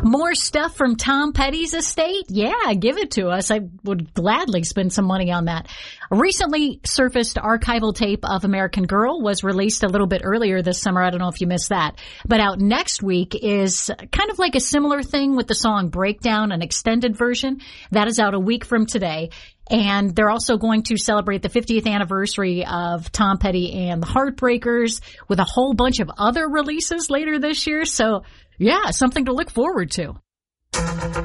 More stuff from Tom Petty's estate? Yeah, give it to us. I would gladly spend some money on that. A recently surfaced archival tape of American Girl was released a little bit earlier this summer. I don't know if you missed that. But out next week is kind of like a similar thing with the song Breakdown, an extended version. That is out a week from today. And they're also going to celebrate the 50th anniversary of Tom Petty and the Heartbreakers with a whole bunch of other releases later this year. So, yeah, something to look forward to.